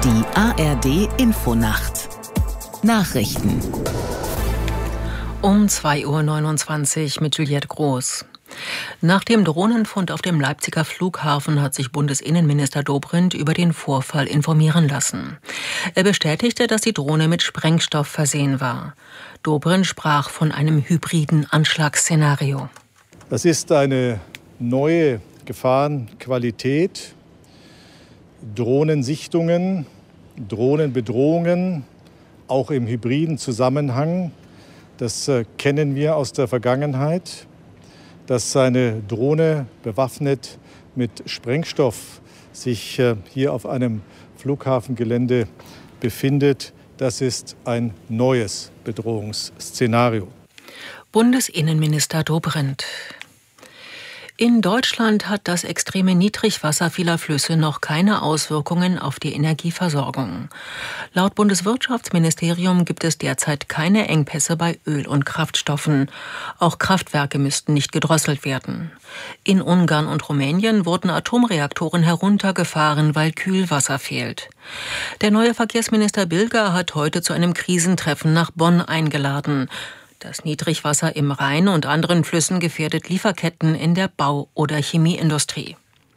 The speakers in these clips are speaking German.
Die ARD-Infonacht Nachrichten um 2:29 Uhr mit Juliette Groß. Nach dem Drohnenfund auf dem Leipziger Flughafen hat sich Bundesinnenminister Dobrindt über den Vorfall informieren lassen. Er bestätigte, dass die Drohne mit Sprengstoff versehen war. Dobrindt sprach von einem hybriden Anschlagsszenario. Das ist eine neue Gefahrenqualität. Drohnensichtungen, Drohnenbedrohungen, auch im hybriden Zusammenhang. Das kennen wir aus der Vergangenheit, dass eine Drohne bewaffnet mit Sprengstoff sich hier auf einem Flughafengelände befindet. Das ist ein neues Bedrohungsszenario. Bundesinnenminister Dobrindt. In Deutschland hat das extreme Niedrigwasser vieler Flüsse noch keine Auswirkungen auf die Energieversorgung. Laut Bundeswirtschaftsministerium gibt es derzeit keine Engpässe bei Öl und Kraftstoffen. Auch Kraftwerke müssten nicht gedrosselt werden. In Ungarn und Rumänien wurden Atomreaktoren heruntergefahren, weil Kühlwasser fehlt. Der neue Verkehrsminister Bilger hat heute zu einem Krisentreffen nach Bonn eingeladen. Das Niedrigwasser im Rhein und anderen Flüssen gefährdet Lieferketten in der Bau- oder Chemieindustrie.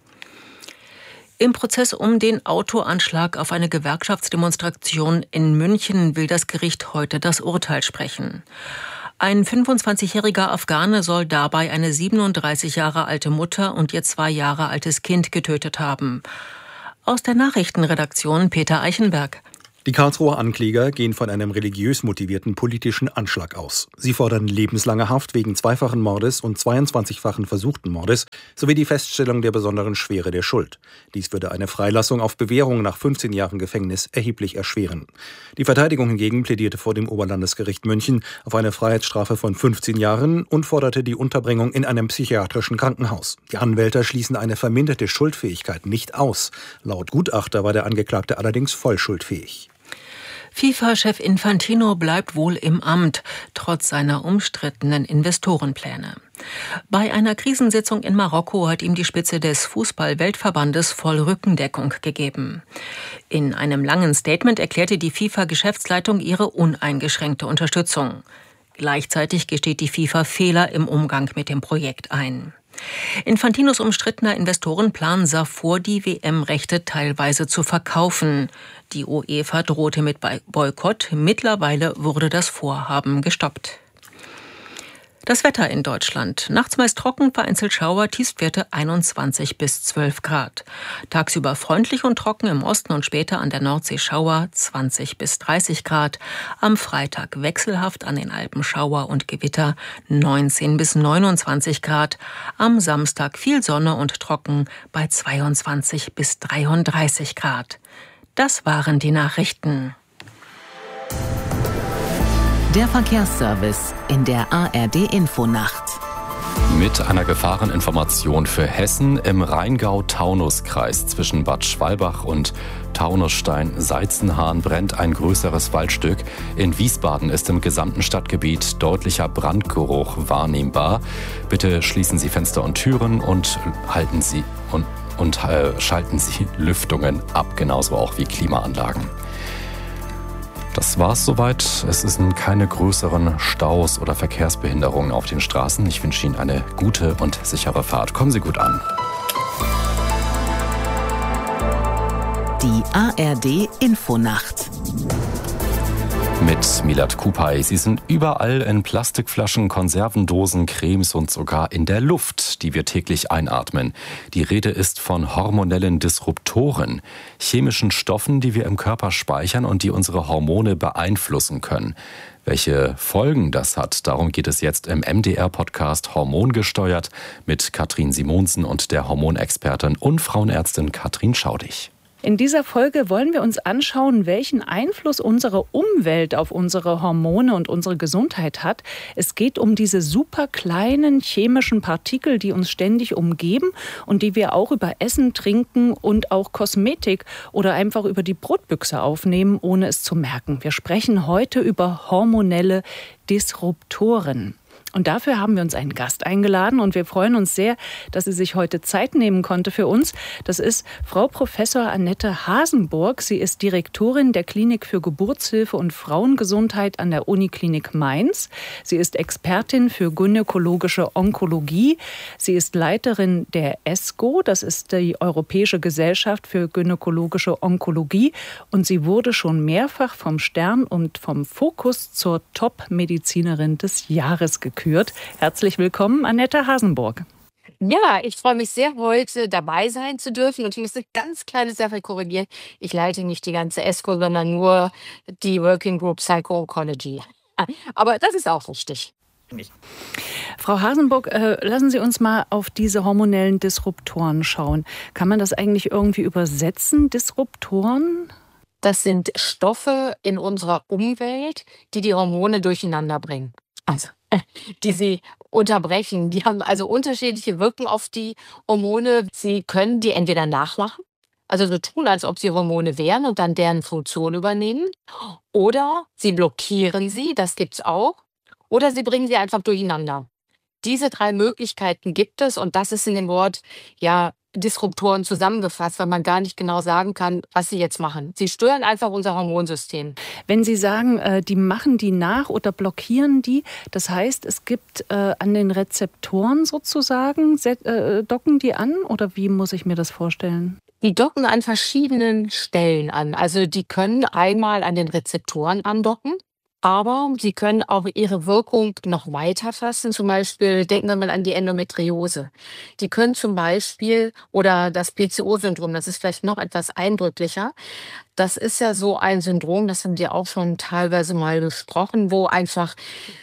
Im Prozess um den Autoanschlag auf eine Gewerkschaftsdemonstration in München will das Gericht heute das Urteil sprechen. Ein 25-jähriger Afghane soll dabei eine 37 Jahre alte Mutter und ihr 2 Jahre altes Kind getötet haben. Aus der Nachrichtenredaktion Peter Eichenberg. Die Karlsruher Ankläger gehen von einem religiös motivierten politischen Anschlag aus. Sie fordern lebenslange Haft wegen zweifachen Mordes und 22-fachen versuchten Mordes sowie die Feststellung der besonderen Schwere der Schuld. Dies würde eine Freilassung auf Bewährung nach 15 Jahren Gefängnis erheblich erschweren. Die Verteidigung hingegen plädierte vor dem Oberlandesgericht München auf eine Freiheitsstrafe von 15 Jahren und forderte die Unterbringung in einem psychiatrischen Krankenhaus. Die Anwälte schließen eine verminderte Schuldfähigkeit nicht aus. Laut Gutachter war der Angeklagte allerdings voll schuldfähig. FIFA-Chef Infantino bleibt wohl im Amt, trotz seiner umstrittenen Investorenpläne. Bei einer Krisensitzung in Marokko hat ihm die Spitze des Fußball-Weltverbandes voll Rückendeckung gegeben. In einem langen Statement erklärte die FIFA-Geschäftsleitung ihre uneingeschränkte Unterstützung. Gleichzeitig gesteht die FIFA Fehler im Umgang mit dem Projekt ein. Infantinos umstrittener Investorenplan sah vor, die WM-Rechte teilweise zu verkaufen. Die UEFA drohte mit Boykott. Mittlerweile wurde das Vorhaben gestoppt. Das Wetter in Deutschland. Nachts meist trocken, vereinzelt Schauer, Tiefstwerte 21 bis 12 Grad. Tagsüber freundlich und trocken im Osten und später an der Nordsee Schauer 20 bis 30 Grad. Am Freitag wechselhaft an den Alpen Schauer und Gewitter 19 bis 29 Grad. Am Samstag viel Sonne und trocken bei 22 bis 33 Grad. Das waren die Nachrichten. Der Verkehrsservice in der ARD-Infonacht. Mit einer Gefahreninformation für Hessen im Rheingau-Taunus-Kreis zwischen Bad Schwalbach und Taunusstein-Seizenhahn brennt ein größeres Waldstück. In Wiesbaden ist im gesamten Stadtgebiet deutlicher Brandgeruch wahrnehmbar. Bitte schließen Sie Fenster und Türen und schalten Sie Lüftungen ab, genauso auch wie Klimaanlagen. Das war's soweit. Es sind keine größeren Staus oder Verkehrsbehinderungen auf den Straßen. Ich wünsche Ihnen eine gute und sichere Fahrt. Kommen Sie gut an. Die ARD-Infonacht. Mit Milad Kupay. Sie sind überall in Plastikflaschen, Konservendosen, Cremes und sogar in der Luft, die wir täglich einatmen. Die Rede ist von hormonellen Disruptoren, chemischen Stoffen, die wir im Körper speichern und die unsere Hormone beeinflussen können. Welche Folgen das hat, darum geht es jetzt im MDR-Podcast Hormongesteuert mit Katrin Simonsen und der Hormonexpertin und Frauenärztin Katrin Schaudig. In dieser Folge wollen wir uns anschauen, welchen Einfluss unsere Umwelt auf unsere Hormone und unsere Gesundheit hat. Es geht um diese super kleinen chemischen Partikel, die uns ständig umgeben und die wir auch über Essen, Trinken und auch Kosmetik oder einfach über die Brotbüchse aufnehmen, ohne es zu merken. Wir sprechen heute über hormonelle Disruptoren. Und dafür haben wir uns einen Gast eingeladen und wir freuen uns sehr, dass sie sich heute Zeit nehmen konnte für uns. Das ist Frau Professor Annette Hasenburg. Sie ist Direktorin der Klinik für Geburtshilfe und Frauengesundheit an der Uniklinik Mainz. Sie ist Expertin für gynäkologische Onkologie. Sie ist Leiterin der ESGO, das ist die Europäische Gesellschaft für gynäkologische Onkologie. Und sie wurde schon mehrfach vom Stern und vom Fokus zur Top-Medizinerin des Jahres gekürt. Herzlich willkommen, Annette Hasenburg. Ja, ich freue mich sehr, heute dabei sein zu dürfen. Und ich muss eine ganz kleine Sache korrigieren. Ich leite nicht die ganze ESGO, sondern nur die Working Group Psycho-Oncology. Aber das ist auch richtig. Frau Hasenburg, lassen Sie uns mal auf diese hormonellen Disruptoren schauen. Kann man das eigentlich irgendwie übersetzen, Disruptoren? Das sind Stoffe in unserer Umwelt, die die Hormone durcheinander bringen. Also, die sie unterbrechen. Die haben also unterschiedliche Wirkungen auf die Hormone. Sie können die entweder nachmachen, also so tun, als ob sie Hormone wären und dann deren Funktion übernehmen. Oder sie blockieren sie, das gibt's auch. Oder sie bringen sie einfach durcheinander. Diese 3 Möglichkeiten gibt es und das ist in dem Wort Disruptoren zusammengefasst, weil man gar nicht genau sagen kann, was sie jetzt machen. Sie stören einfach unser Hormonsystem. Wenn Sie sagen, die machen die nach oder blockieren die, das heißt, es gibt an den Rezeptoren sozusagen, docken die an oder wie muss ich mir das vorstellen? Die docken an verschiedenen Stellen an. Also die können einmal an den Rezeptoren andocken. Aber sie können auch ihre Wirkung noch weiter fassen. Zum Beispiel denken wir mal an die Endometriose. Die können zum Beispiel, oder das PCO-Syndrom, das ist vielleicht noch etwas eindrücklicher. Das ist ja so ein Syndrom, das haben wir auch schon teilweise mal besprochen, wo einfach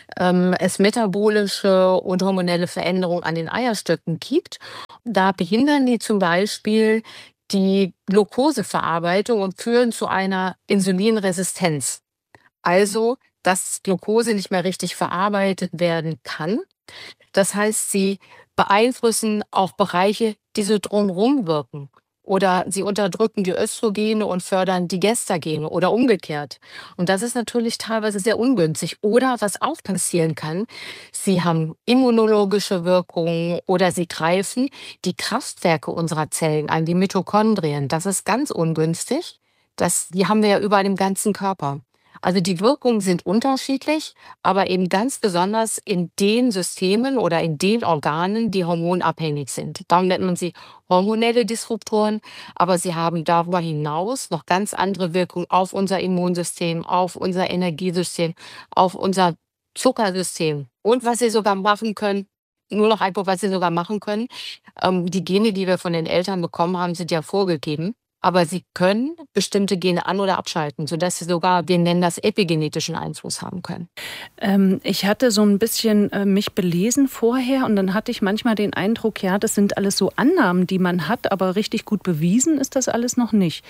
es metabolische und hormonelle Veränderungen an den Eierstöcken gibt. Da behindern die zum Beispiel die Glukoseverarbeitung und führen zu einer Insulinresistenz. Also dass Glucose nicht mehr richtig verarbeitet werden kann. Das heißt, sie beeinflussen auch Bereiche, die so drumherum wirken. Oder sie unterdrücken die Östrogene und fördern die Gestagene oder umgekehrt. Und das ist natürlich teilweise sehr ungünstig. Oder was auch passieren kann, sie haben immunologische Wirkungen oder sie greifen die Kraftwerke unserer Zellen an, die Mitochondrien. Das ist ganz ungünstig. Die haben wir ja überall im ganzen Körper. Also die Wirkungen sind unterschiedlich, aber eben ganz besonders in den Systemen oder in den Organen, die hormonabhängig sind. Darum nennt man sie hormonelle Disruptoren, aber sie haben darüber hinaus noch ganz andere Wirkungen auf unser Immunsystem, auf unser Energiesystem, auf unser Zuckersystem. Und was sie sogar machen können, nur noch ein Punkt, was sie sogar machen können, die Gene, die wir von den Eltern bekommen haben, sind ja vorgegeben. Aber sie können bestimmte Gene an- oder abschalten, sodass sie sogar, wir nennen das, epigenetischen Einfluss haben können. Ich hatte so ein bisschen mich belesen vorher und dann hatte ich manchmal den Eindruck, ja, das sind alles so Annahmen, die man hat, aber richtig gut bewiesen ist das alles noch nicht.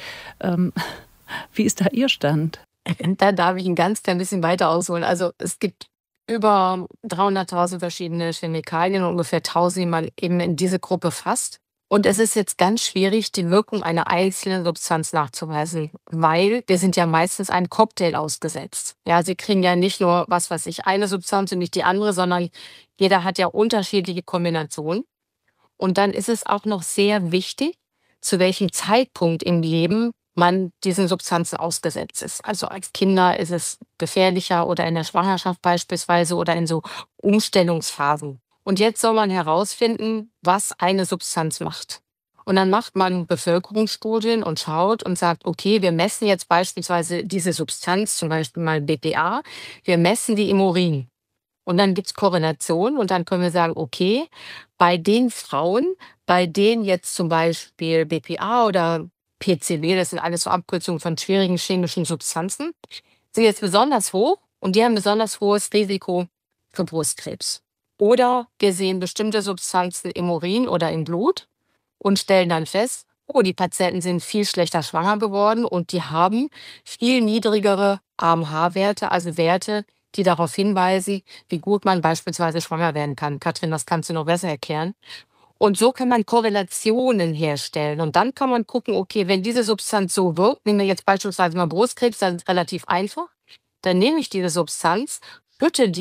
Wie ist da Ihr Stand? Da darf ich ein ganz klein bisschen weiter ausholen. Also es gibt über 300.000 verschiedene Chemikalien und ungefähr 1.000, die man eben in diese Gruppe fasst. Und es ist jetzt ganz schwierig, die Wirkung einer einzelnen Substanz nachzuweisen, weil wir sind ja meistens einem Cocktail ausgesetzt. Ja, Sie kriegen ja nicht nur, eine Substanz und nicht die andere, sondern jeder hat ja unterschiedliche Kombinationen. Und dann ist es auch noch sehr wichtig, zu welchem Zeitpunkt im Leben man diesen Substanzen ausgesetzt ist. Also als Kinder ist es gefährlicher oder in der Schwangerschaft beispielsweise oder in so Umstellungsphasen. Und jetzt soll man herausfinden, was eine Substanz macht. Und dann macht man Bevölkerungsstudien und schaut und sagt, okay, wir messen jetzt beispielsweise diese Substanz, zum Beispiel mal BPA, wir messen die im Urin. Und dann gibt's Korrelation und dann können wir sagen, okay, bei den Frauen, bei denen jetzt zum Beispiel BPA oder PCB, das sind alles so Abkürzungen von schwierigen chemischen Substanzen, sind jetzt besonders hoch und die haben besonders hohes Risiko für Brustkrebs. Oder wir sehen bestimmte Substanzen im Urin oder im Blut und stellen dann fest, oh, die Patienten sind viel schlechter schwanger geworden und die haben viel niedrigere AMH-Werte, also Werte, die darauf hinweisen, wie gut man beispielsweise schwanger werden kann. Katrin, das kannst du noch besser erklären. Und so kann man Korrelationen herstellen. Und dann kann man gucken, okay, wenn diese Substanz so wirkt, nehmen wir jetzt beispielsweise mal Brustkrebs, das ist relativ einfach, dann nehme ich diese Substanz, schütte die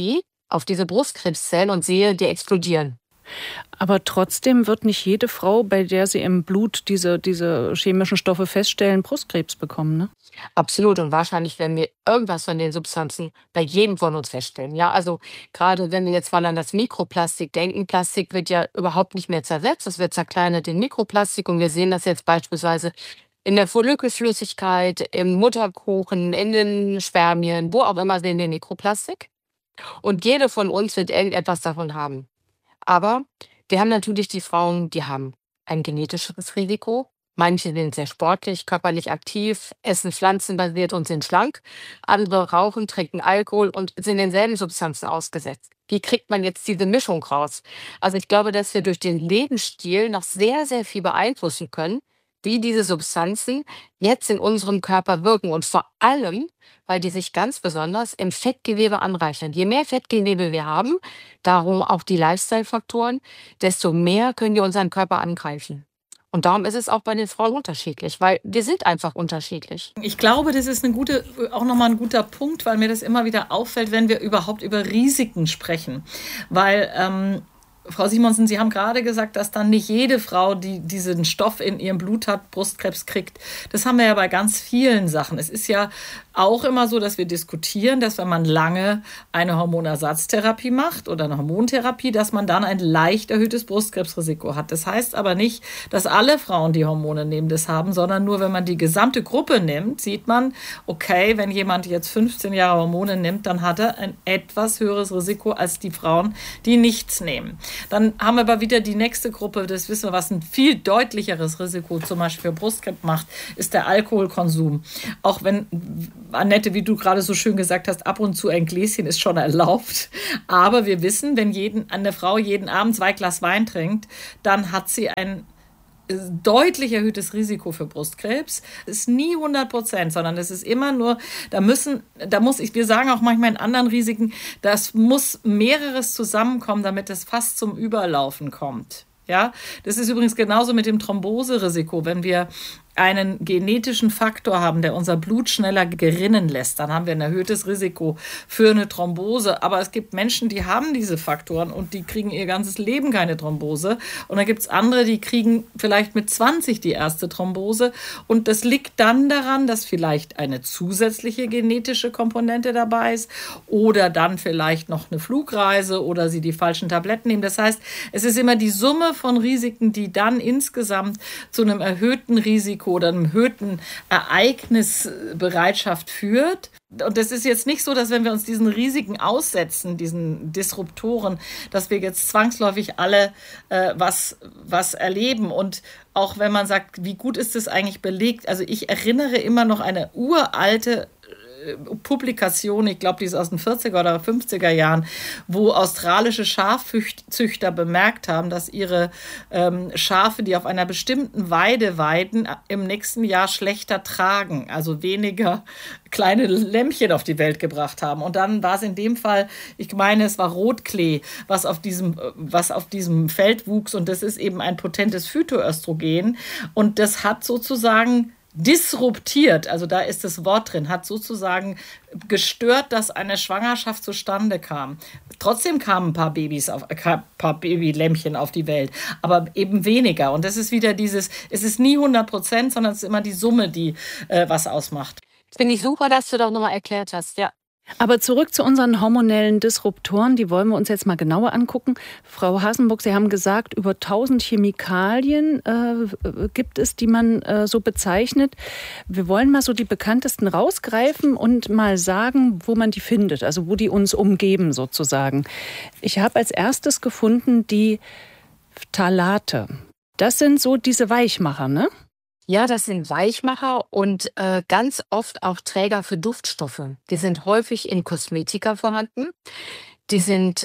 auf diese Brustkrebszellen und sehe, die explodieren. Aber trotzdem wird nicht jede Frau, bei der sie im Blut diese chemischen Stoffe feststellen, Brustkrebs bekommen, ne? Absolut. Und wahrscheinlich werden wir irgendwas von den Substanzen bei jedem von uns feststellen. Ja, also gerade wenn wir jetzt mal an das Mikroplastik denken, Plastik wird ja überhaupt nicht mehr zersetzt. Es wird zerkleinert in Mikroplastik. Und wir sehen das jetzt beispielsweise in der Follikelflüssigkeit, im Mutterkuchen, in den Spermien, wo auch immer sehen wir Mikroplastik. Und jede von uns wird irgendetwas davon haben. Aber wir haben natürlich die Frauen, die haben ein genetisches Risiko. Manche sind sehr sportlich, körperlich aktiv, essen pflanzenbasiert und sind schlank. Andere rauchen, trinken Alkohol und sind denselben Substanzen ausgesetzt. Wie kriegt man jetzt diese Mischung raus? Also ich glaube, dass wir durch den Lebensstil noch sehr, sehr viel beeinflussen können, wie diese Substanzen jetzt in unserem Körper wirken. Und vor allem, weil die sich ganz besonders im Fettgewebe anreichern. Je mehr Fettgewebe wir haben, darum auch die Lifestyle-Faktoren, desto mehr können die unseren Körper angreifen. Und darum ist es auch bei den Frauen unterschiedlich, weil wir sind einfach unterschiedlich. Ich glaube, das ist auch nochmal ein guter Punkt, weil mir das immer wieder auffällt, wenn wir überhaupt über Risiken sprechen. Weil Frau Simonsen, Sie haben gerade gesagt, dass dann nicht jede Frau, die diesen Stoff in ihrem Blut hat, Brustkrebs kriegt. Das haben wir ja bei ganz vielen Sachen. Es ist ja auch immer so, dass wir diskutieren, dass wenn man lange eine Hormonersatztherapie macht oder eine Hormontherapie, dass man dann ein leicht erhöhtes Brustkrebsrisiko hat. Das heißt aber nicht, dass alle Frauen, die Hormone nehmen, das haben, sondern nur, wenn man die gesamte Gruppe nimmt, sieht man, okay, wenn jemand jetzt 15 Jahre Hormone nimmt, dann hat er ein etwas höheres Risiko als die Frauen, die nichts nehmen. Dann haben wir aber wieder die nächste Gruppe, das wissen wir, was ein viel deutlicheres Risiko zum Beispiel für Brustkrebs macht, ist der Alkoholkonsum. Auch wenn, Annette, wie du gerade so schön gesagt hast, ab und zu ein Gläschen ist schon erlaubt. Aber wir wissen, wenn eine Frau jeden Abend 2 Glas Wein trinkt, dann hat sie ein deutlich erhöhtes Risiko für Brustkrebs. Es ist nie 100%, sondern es ist immer nur, wir sagen auch manchmal in anderen Risiken, das muss mehreres zusammenkommen, damit es fast zum Überlaufen kommt. Ja, das ist übrigens genauso mit dem Thromboserisiko. Wenn wir einen genetischen Faktor haben, der unser Blut schneller gerinnen lässt, dann haben wir ein erhöhtes Risiko für eine Thrombose. Aber es gibt Menschen, die haben diese Faktoren und die kriegen ihr ganzes Leben keine Thrombose. Und dann gibt es andere, die kriegen vielleicht mit 20 die erste Thrombose. Und das liegt dann daran, dass vielleicht eine zusätzliche genetische Komponente dabei ist oder dann vielleicht noch eine Flugreise oder sie die falschen Tabletten nehmen. Das heißt, es ist immer die Summe von Risiken, die dann insgesamt zu einem erhöhten Risiko oder einem erhöhten Ereignisbereitschaft führt. Und das ist jetzt nicht so, dass wenn wir uns diesen Risiken aussetzen, diesen Disruptoren, dass wir jetzt zwangsläufig alle was erleben. Und auch wenn man sagt, wie gut ist das eigentlich belegt? Also ich erinnere immer noch eine uralte Publikation, ich glaube, die ist aus den 40er oder 50er Jahren, wo australische Schafzüchter bemerkt haben, dass ihre Schafe, die auf einer bestimmten Weide weiden, im nächsten Jahr schlechter tragen, also weniger kleine Lämmchen auf die Welt gebracht haben. Und dann war es in dem Fall, ich meine, es war Rotklee, was auf diesem Feld wuchs, und das ist eben ein potentes Phytoöstrogen, und das hat sozusagen disruptiert, also da ist das Wort drin, hat sozusagen gestört, dass eine Schwangerschaft zustande kam. Trotzdem kamen ein paar Babylämmchen auf die Welt, aber eben weniger. Und das ist wieder es ist nie 100%, sondern es ist immer die Summe, die was ausmacht. Finde ich super, dass du das nochmal erklärt hast, ja. Aber zurück zu unseren hormonellen Disruptoren, die wollen wir uns jetzt mal genauer angucken. Frau Hasenburg, Sie haben gesagt, über 1000 Chemikalien gibt es, die man so bezeichnet. Wir wollen mal so die bekanntesten rausgreifen und mal sagen, wo man die findet, also wo die uns umgeben sozusagen. Ich habe als erstes gefunden die Phthalate. Das sind so diese Weichmacher, ne? Ja, das sind Weichmacher und ganz oft auch Träger für Duftstoffe. Die sind häufig in Kosmetika vorhanden. Die sind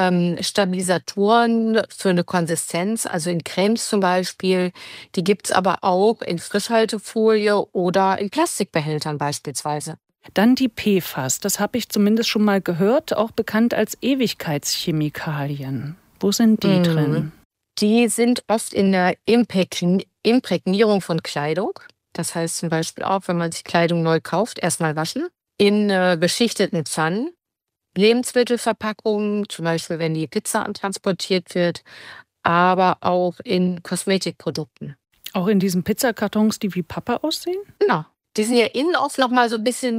Stabilisatoren für eine Konsistenz, also in Cremes zum Beispiel. Die gibt es aber auch in Frischhaltefolie oder in Plastikbehältern beispielsweise. Dann die PFAS, das habe ich zumindest schon mal gehört, auch bekannt als Ewigkeitschemikalien. Wo sind die drin? Die sind oft in der Imprägnierung von Kleidung. Das heißt zum Beispiel auch, wenn man sich Kleidung neu kauft, erstmal waschen. In beschichteten Pfannen, Lebensmittelverpackungen, zum Beispiel wenn die Pizza transportiert wird, aber auch in Kosmetikprodukten. Auch in diesen Pizzakartons, die wie Pappe aussehen? Genau. Die sind ja innen oft noch mal so ein bisschen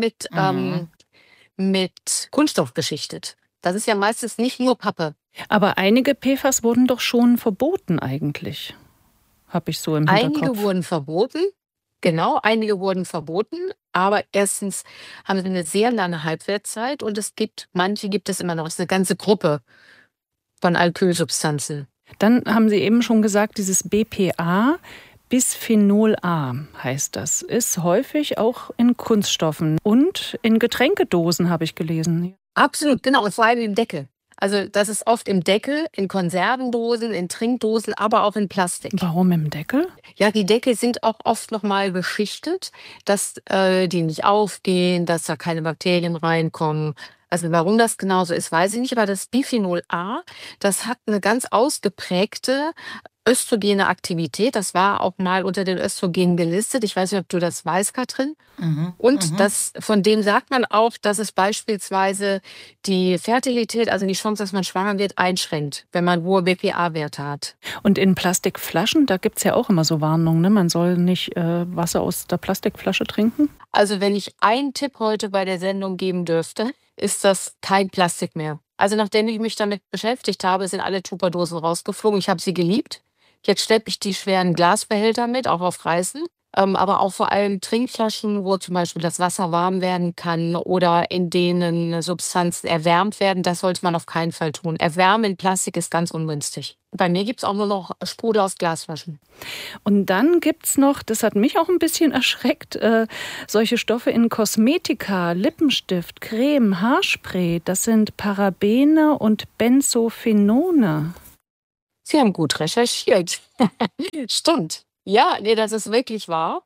mit Kunststoff beschichtet. Das ist ja meistens nicht nur Pappe. Aber einige PFAS wurden doch schon verboten eigentlich, habe ich so im Hinterkopf. Einige wurden verboten. Genau, einige wurden verboten. Aber erstens haben sie eine sehr lange Halbwertszeit und manche gibt es immer noch. Es ist eine ganze Gruppe von Alkylsubstanzen. Dann haben Sie eben schon gesagt, dieses BPA, Bisphenol A heißt das, ist häufig auch in Kunststoffen und in Getränkedosen, habe ich gelesen. Absolut, genau. Und vor allem im Deckel. Also das ist oft im Deckel, in Konservendosen, in Trinkdosen, aber auch in Plastik. Warum im Deckel? Ja, die Deckel sind auch oft nochmal beschichtet, dass die nicht aufgehen, dass da keine Bakterien reinkommen. Also warum das genauso ist, weiß ich nicht. Aber das Bisphenol A, das hat eine ganz ausgeprägte östrogene Aktivität. Das war auch mal unter den Östrogenen gelistet. Ich weiß nicht, ob du das weißt, Katrin. Und von dem sagt man auch, dass es beispielsweise die Fertilität, also die Chance, dass man schwanger wird, einschränkt, wenn man hohe BPA-Werte hat. Und in Plastikflaschen, da gibt es ja auch immer so Warnungen, ne? Man soll nicht Wasser aus der Plastikflasche trinken. Also wenn ich einen Tipp heute bei der Sendung geben dürfte, ist das kein Plastik mehr. Also nachdem ich mich damit beschäftigt habe, sind alle Tupperdosen rausgeflogen. Ich habe sie geliebt. Jetzt schleppe ich die schweren Glasbehälter mit, auch auf Reisen. Aber auch vor allem Trinkflaschen, wo zum Beispiel das Wasser warm werden kann oder in denen Substanzen erwärmt werden. Das sollte man auf keinen Fall tun. Erwärmen in Plastik ist ganz ungünstig. Bei mir gibt es auch nur noch Sprudel aus Glasflaschen. Und dann gibt es noch, das hat mich auch ein bisschen erschreckt, solche Stoffe in Kosmetika, Lippenstift, Creme, Haarspray. Das sind Parabene und Benzophenone. Sie haben gut recherchiert. Stimmt. Ja, nee, das ist wirklich wahr.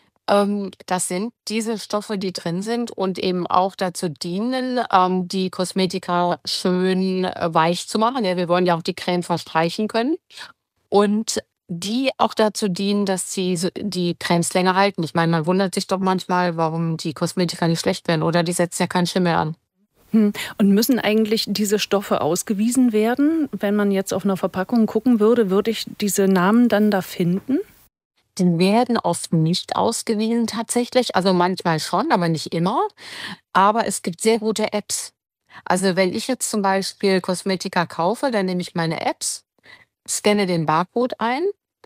Das sind diese Stoffe, die drin sind und eben auch dazu dienen, die Kosmetika schön weich zu machen. Ja, wir wollen ja auch die Creme verstreichen können. Und die auch dazu dienen, dass die Cremes länger halten. Ich meine, man wundert sich doch manchmal, warum die Kosmetika nicht schlecht werden oder die setzen ja keinen Schimmel an. Und müssen eigentlich diese Stoffe ausgewiesen werden? Wenn man jetzt auf einer Verpackung gucken würde ich diese Namen dann da finden? Die werden oft nicht ausgewiesen tatsächlich. Also manchmal schon, aber nicht immer. Aber es gibt sehr gute Apps. Also wenn ich jetzt zum Beispiel Kosmetika kaufe, dann nehme ich meine Apps, scanne den Barcode ein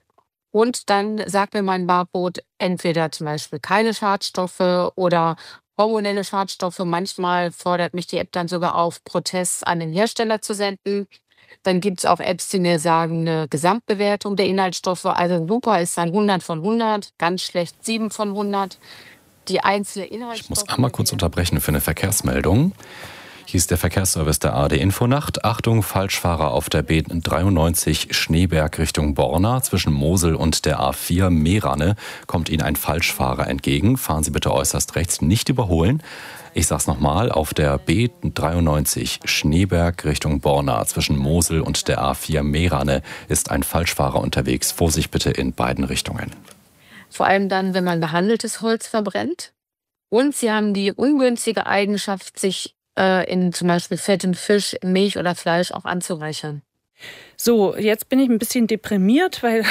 und dann sagt mir mein Barcode entweder zum Beispiel keine Schadstoffe oder hormonelle Schadstoffe. Manchmal fordert mich die App dann sogar auf, Protest an den Hersteller zu senden. Dann gibt es auch Apps, die mir sagen, eine Gesamtbewertung der Inhaltsstoffe. Also super ist dann 100 von 100, ganz schlecht 7 von 100. Die einzelnen Inhaltsstoffe... Ich muss einmal kurz unterbrechen für eine Verkehrsmeldung. Hier ist der Verkehrsservice der ARD Infonacht. Achtung, Falschfahrer auf der B93 Schneeberg Richtung Borna. Zwischen Mosel und der A4 Meerane kommt Ihnen ein Falschfahrer entgegen. Fahren Sie bitte äußerst rechts, nicht überholen. Ich sag's nochmal, auf der B93 Schneeberg Richtung Borna zwischen Mosel und der A4 Meerane ist ein Falschfahrer unterwegs. Vorsicht bitte in beiden Richtungen. Vor allem dann, wenn man behandeltes Holz verbrennt. Und sie haben die ungünstige Eigenschaft, sich in zum Beispiel fettem Fisch, Milch oder Fleisch auch anzureichern. So, jetzt bin ich ein bisschen deprimiert, weil...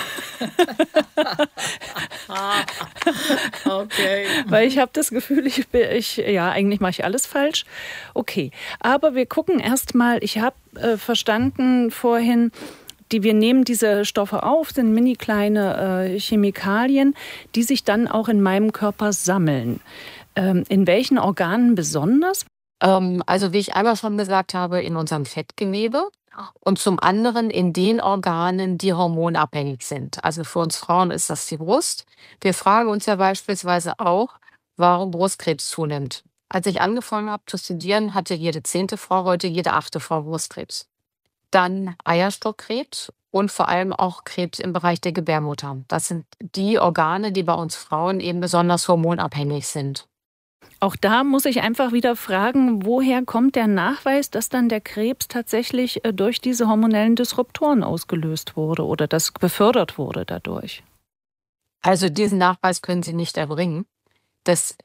Okay. Weil ich habe das Gefühl, eigentlich mache ich alles falsch. Okay, aber wir gucken erst mal, ich habe verstanden vorhin, wir nehmen diese Stoffe auf, sind mini kleine Chemikalien, die sich dann auch in meinem Körper sammeln. In welchen Organen besonders? Also wie ich einmal schon gesagt habe, in unserem Fettgewebe. Und zum anderen in den Organen, die hormonabhängig sind. Also für uns Frauen ist das die Brust. Wir fragen uns ja beispielsweise auch, warum Brustkrebs zunimmt. Als ich angefangen habe zu studieren, hatte jede 10. Frau, heute jede 8. Frau Brustkrebs. Dann Eierstockkrebs und vor allem auch Krebs im Bereich der Gebärmutter. Das sind die Organe, die bei uns Frauen eben besonders hormonabhängig sind. Auch da muss ich einfach wieder fragen, woher kommt der Nachweis, dass dann der Krebs tatsächlich durch diese hormonellen Disruptoren ausgelöst wurde oder das befördert wurde dadurch? Also diesen Nachweis können Sie nicht erbringen. Das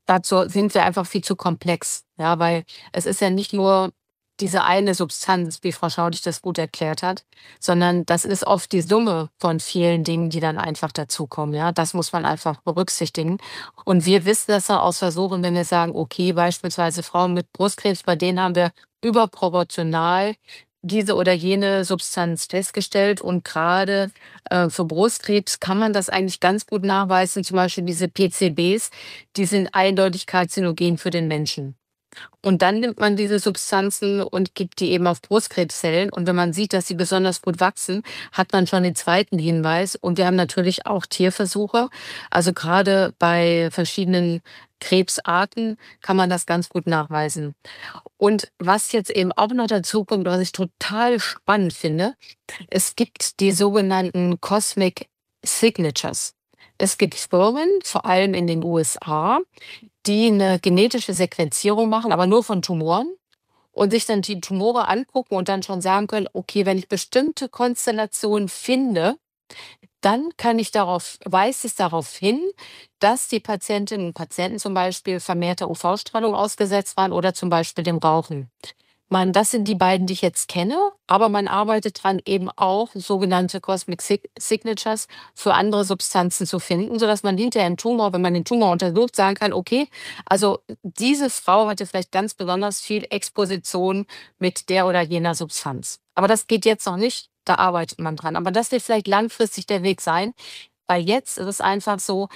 dazu sind wir einfach viel zu komplex. Ja, weil es ist ja nicht nur diese eine Substanz, wie Frau Schaudig das gut erklärt hat, sondern das ist oft die Summe von vielen Dingen, die dann einfach dazukommen. Ja, das muss man einfach berücksichtigen. Und wir wissen das ja aus Versuchen, wenn wir sagen, okay, beispielsweise Frauen mit Brustkrebs, bei denen haben wir überproportional diese oder jene Substanz festgestellt. Und gerade für Brustkrebs kann man das eigentlich ganz gut nachweisen. Zum Beispiel diese PCBs, die sind eindeutig karzinogen für den Menschen. Und dann nimmt man diese Substanzen und gibt die eben auf Brustkrebszellen. Und wenn man sieht, dass sie besonders gut wachsen, hat man schon den zweiten Hinweis. Und wir haben natürlich auch Tierversuche. Also gerade bei verschiedenen Krebsarten kann man das ganz gut nachweisen. Und was jetzt eben auch noch dazu kommt, was ich total spannend finde, es gibt die sogenannten Cosmic Signatures. Es gibt Firmen, vor allem in den USA, die eine genetische Sequenzierung machen, aber nur von Tumoren und sich dann die Tumore angucken und dann schon sagen können, okay, wenn ich bestimmte Konstellationen finde, dann weist es darauf hin, dass die Patientinnen und Patienten zum Beispiel vermehrter UV-Strahlung ausgesetzt waren oder zum Beispiel dem Rauchen. Das sind die beiden, die ich jetzt kenne, aber man arbeitet dran, eben auch sogenannte Cosmic Signatures für andere Substanzen zu finden, sodass man hinterher im Tumor, wenn man den Tumor untersucht, sagen kann, okay, also diese Frau hatte vielleicht ganz besonders viel Exposition mit der oder jener Substanz. Aber das geht jetzt noch nicht, da arbeitet man dran. Aber das wird vielleicht langfristig der Weg sein, weil jetzt ist es einfach so,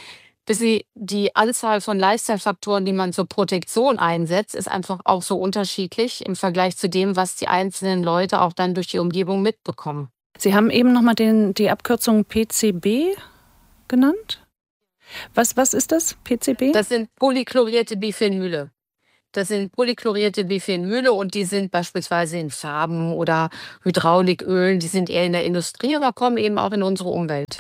die Anzahl von Lifestyle-Faktoren, die man zur Protektion einsetzt, ist einfach auch so unterschiedlich im Vergleich zu dem, was die einzelnen Leute auch dann durch die Umgebung mitbekommen. Sie haben eben nochmal die Abkürzung PCB genannt. Was ist das, PCB? Das sind polychlorierte Biphenyle. Und die sind beispielsweise in Farben oder Hydraulikölen, die sind eher in der Industrie, aber kommen eben auch in unsere Umwelt.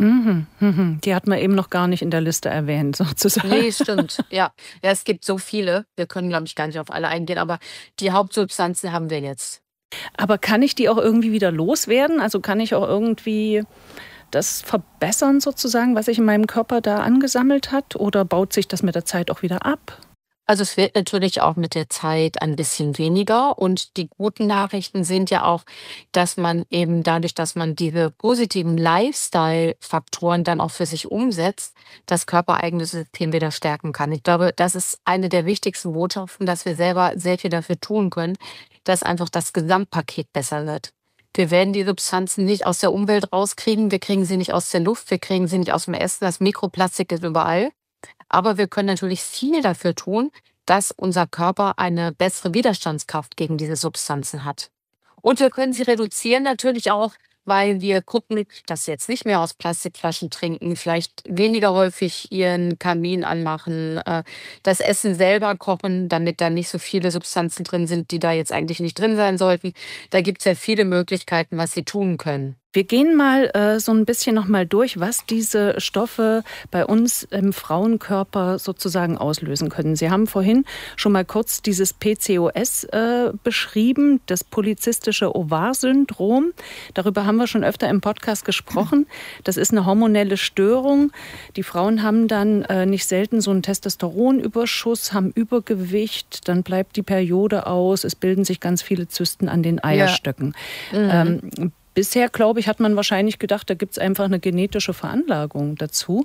Die hat man eben noch gar nicht in der Liste erwähnt, sozusagen. Nee, stimmt. Ja, es gibt so viele. Wir können, glaube ich, gar nicht auf alle eingehen, aber die Hauptsubstanzen haben wir jetzt. Aber kann ich die auch irgendwie wieder loswerden? Also kann ich auch irgendwie das verbessern, sozusagen, was sich in meinem Körper da angesammelt hat? Oder baut sich das mit der Zeit auch wieder ab? Also es wird natürlich auch mit der Zeit ein bisschen weniger. Und die guten Nachrichten sind ja auch, dass man eben dadurch, dass man diese positiven Lifestyle-Faktoren dann auch für sich umsetzt, das körpereigene System wieder stärken kann. Ich glaube, das ist eine der wichtigsten Botschaften, dass wir selber sehr viel dafür tun können, dass einfach das Gesamtpaket besser wird. Wir werden die Substanzen nicht aus der Umwelt rauskriegen. Wir kriegen sie nicht aus der Luft. Wir kriegen sie nicht aus dem Essen. Das Mikroplastik ist überall. Aber wir können natürlich viel dafür tun, dass unser Körper eine bessere Widerstandskraft gegen diese Substanzen hat. Und wir können sie reduzieren natürlich auch, weil wir gucken, dass sie jetzt nicht mehr aus Plastikflaschen trinken, vielleicht weniger häufig ihren Kamin anmachen, das Essen selber kochen, damit da nicht so viele Substanzen drin sind, die da jetzt eigentlich nicht drin sein sollten. Da gibt es ja viele Möglichkeiten, was sie tun können. Wir gehen mal so ein bisschen noch mal durch, was diese Stoffe bei uns im Frauenkörper sozusagen auslösen können. Sie haben vorhin schon mal kurz dieses PCOS beschrieben, das polyzystische Ovar-Syndrom. Darüber haben wir schon öfter im Podcast gesprochen. Das ist eine hormonelle Störung. Die Frauen haben dann nicht selten so einen Testosteronüberschuss, haben Übergewicht, dann bleibt die Periode aus, es bilden sich ganz viele Zysten an den Eierstöcken. Ja. Bisher, glaube ich, hat man wahrscheinlich gedacht, da gibt es einfach eine genetische Veranlagung dazu.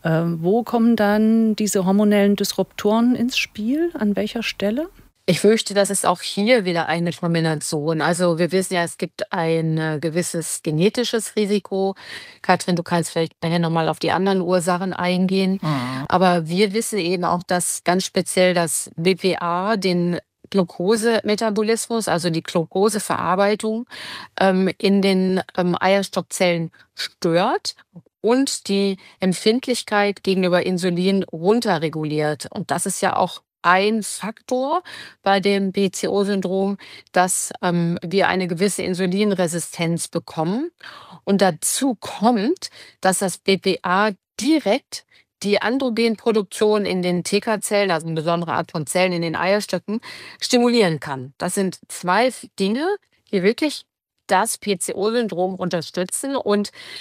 Wo kommen dann diese hormonellen Disruptoren ins Spiel? An welcher Stelle? Ich fürchte, das ist auch hier wieder eine Kombination. Also wir wissen ja, es gibt ein gewisses genetisches Risiko. Katrin, du kannst vielleicht nachher nochmal auf die anderen Ursachen eingehen. Aber wir wissen eben auch, dass ganz speziell das BPA den Glukosemetabolismus, also die Glukoseverarbeitung in den Eierstockzellen stört und die Empfindlichkeit gegenüber Insulin runterreguliert. Und das ist ja auch ein Faktor bei dem PCO-Syndrom, dass wir eine gewisse Insulinresistenz bekommen. Und dazu kommt, dass das BPA direkt die Androgenproduktion in den TK-Zellen, also eine besondere Art von Zellen in den Eierstöcken, stimulieren kann. Das sind zwei Dinge, die wirklich das PCO-Syndrom unterstützen. Und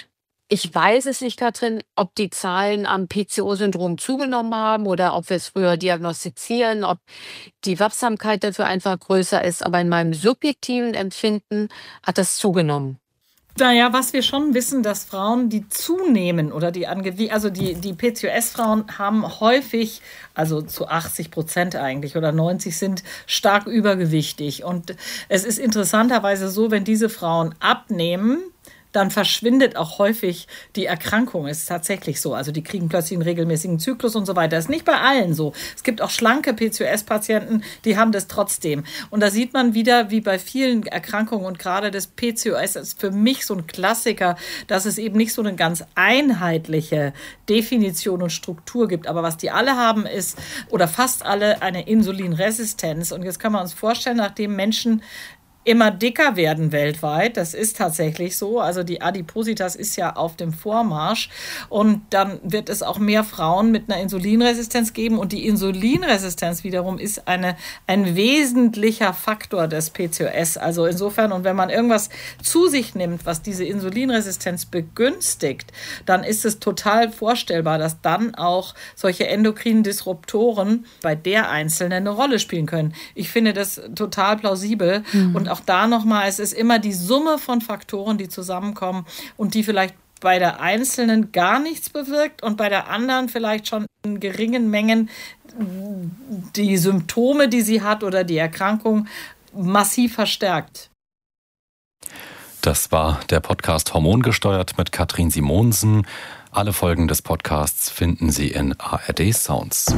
Ich weiß es nicht, Katrin, ob die Zahlen am PCO-Syndrom zugenommen haben oder ob wir es früher diagnostizieren, ob die Wachsamkeit dafür einfach größer ist. Aber in meinem subjektiven Empfinden hat das zugenommen. Naja, was wir schon wissen, dass Frauen, die zunehmen oder die PCOS-Frauen haben häufig, also zu 80% eigentlich oder 90% sind stark übergewichtig. Und es ist interessanterweise so, wenn diese Frauen abnehmen, dann verschwindet auch häufig die Erkrankung. Es ist tatsächlich so. Also die kriegen plötzlich einen regelmäßigen Zyklus und so weiter. Das ist nicht bei allen so. Es gibt auch schlanke PCOS-Patienten, die haben das trotzdem. Und da sieht man wieder, wie bei vielen Erkrankungen und gerade das PCOS ist für mich so ein Klassiker, dass es eben nicht so eine ganz einheitliche Definition und Struktur gibt. Aber was die alle haben ist, oder fast alle, eine Insulinresistenz. Und jetzt kann man uns vorstellen, nachdem Menschen immer dicker werden weltweit. Das ist tatsächlich so. Also die Adipositas ist ja auf dem Vormarsch. Und dann wird es auch mehr Frauen mit einer Insulinresistenz geben. Und die Insulinresistenz wiederum ist ein wesentlicher Faktor des PCOS. Also insofern, und wenn man irgendwas zu sich nimmt, was diese Insulinresistenz begünstigt, dann ist es total vorstellbar, dass dann auch solche endokrinen Disruptoren bei der Einzelnen eine Rolle spielen können. Ich finde das total plausibel. Und auch da nochmal, es ist immer die Summe von Faktoren, die zusammenkommen und die vielleicht bei der Einzelnen gar nichts bewirkt und bei der anderen vielleicht schon in geringen Mengen die Symptome, die sie hat oder die Erkrankung massiv verstärkt. Das war der Podcast Hormongesteuert mit Katrin Simonsen. Alle Folgen des Podcasts finden Sie in ARD Sounds.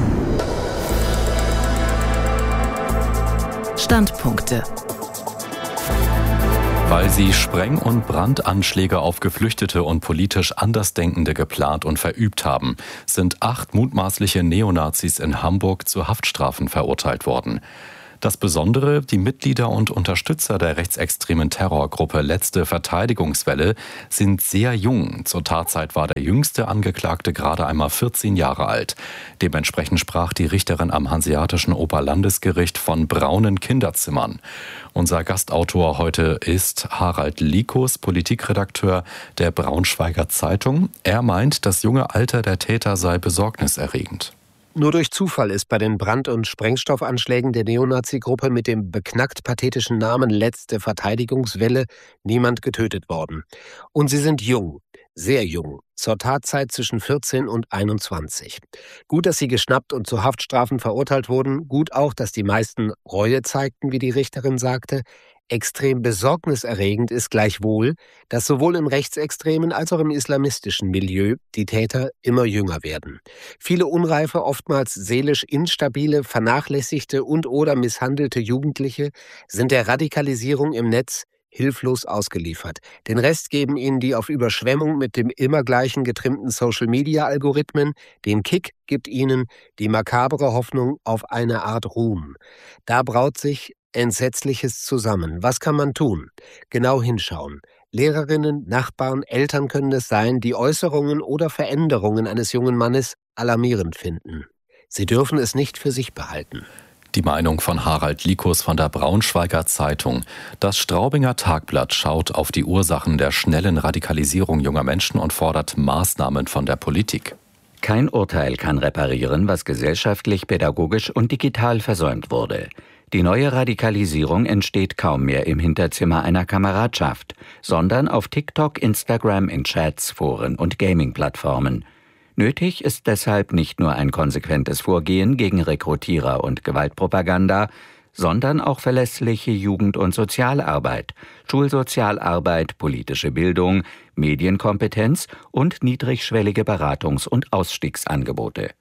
Standpunkte. Weil sie Spreng- und Brandanschläge auf Geflüchtete und politisch Andersdenkende geplant und verübt haben, sind 8 mutmaßliche Neonazis in Hamburg zu Haftstrafen verurteilt worden. Das Besondere, die Mitglieder und Unterstützer der rechtsextremen Terrorgruppe Letzte Verteidigungswelle sind sehr jung. Zur Tatzeit war der jüngste Angeklagte gerade einmal 14 Jahre alt. Dementsprechend sprach die Richterin am Hanseatischen Oberlandesgericht von braunen Kinderzimmern. Unser Gastautor heute ist Harald Likos, Politikredakteur der Braunschweiger Zeitung. Er meint, das junge Alter der Täter sei besorgniserregend. Nur durch Zufall ist bei den Brand- und Sprengstoffanschlägen der Neonazi-Gruppe mit dem beknackt pathetischen Namen Letzte Verteidigungswelle niemand getötet worden. Und sie sind jung, sehr jung, zur Tatzeit zwischen 14 und 21. Gut, dass sie geschnappt und zu Haftstrafen verurteilt wurden, gut auch, dass die meisten Reue zeigten, wie die Richterin sagte. Extrem besorgniserregend ist gleichwohl, dass sowohl im rechtsextremen als auch im islamistischen Milieu die Täter immer jünger werden. Viele unreife, oftmals seelisch instabile, vernachlässigte und/oder misshandelte Jugendliche sind der Radikalisierung im Netz hilflos ausgeliefert. Den Rest geben ihnen die auf Überschwemmung mit dem immer gleichen getrimmten Social-Media-Algorithmen. Den Kick gibt ihnen die makabere Hoffnung auf eine Art Ruhm. Da braut sich Entsetzliches zusammen. Was kann man tun? Genau hinschauen. Lehrerinnen, Nachbarn, Eltern können es sein, die Äußerungen oder Veränderungen eines jungen Mannes alarmierend finden. Sie dürfen es nicht für sich behalten. Die Meinung von Harald Likos von der Braunschweiger Zeitung. Das Straubinger Tagblatt schaut auf die Ursachen der schnellen Radikalisierung junger Menschen und fordert Maßnahmen von der Politik. Kein Urteil kann reparieren, was gesellschaftlich, pädagogisch und digital versäumt wurde. Die neue Radikalisierung entsteht kaum mehr im Hinterzimmer einer Kameradschaft, sondern auf TikTok, Instagram, in Chats, Foren und Gaming-Plattformen. Nötig ist deshalb nicht nur ein konsequentes Vorgehen gegen Rekrutierer und Gewaltpropaganda, sondern auch verlässliche Jugend- und Sozialarbeit, Schulsozialarbeit, politische Bildung, Medienkompetenz und niedrigschwellige Beratungs- und Ausstiegsangebote.